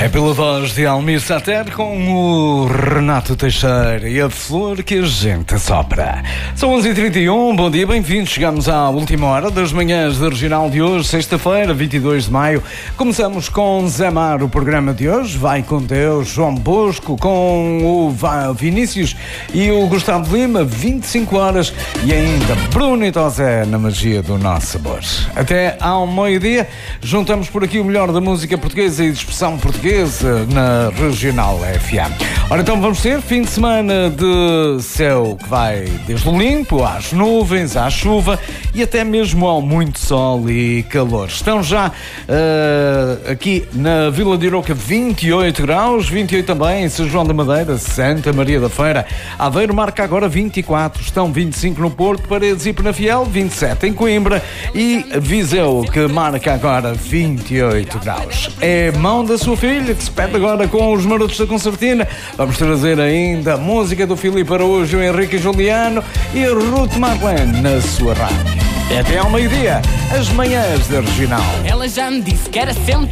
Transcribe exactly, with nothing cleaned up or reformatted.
É pela voz de Almir Sater com o Renato Teixeira e a flor que a gente assopra. São onze e trinta e um, bom dia, bem-vindos. Chegamos à última hora das manhãs da Regional de hoje, sexta-feira, vinte e dois de maio. Começamos com Zé Mar, o programa de hoje. Vai com Deus, João Bosco, com o Vinícius e o Gustavo Lima, vinte e cinco horas. E ainda Bruno e Tosé na magia do nosso sabor. Até ao meio-dia, juntamos por aqui o melhor da música portuguesa e de expressão portuguesa na Regional F M. Ora, então vamos ter fim de semana de céu que vai desde o limpo às nuvens, à chuva e até mesmo ao muito sol e calor. Estão já uh, aqui na Vila de Iroca vinte e oito graus, vinte e oito também em São João da Madeira, Santa Maria da Feira. Aveiro marca agora vinte e quatro, estão vinte e cinco no Porto, Paredes e Penafiel, vinte e sete em Coimbra e Viseu, que marca agora vinte e oito graus. É mão da sua filha que se pede agora com os Marotos da Concertina. Vamos trazer ainda a música do Filipe Araújo, o Henrique Juliano e a Ruth Marlene na sua rádio. Até ao meio-dia, as manhãs da Regional. Ela já me disse que era sempre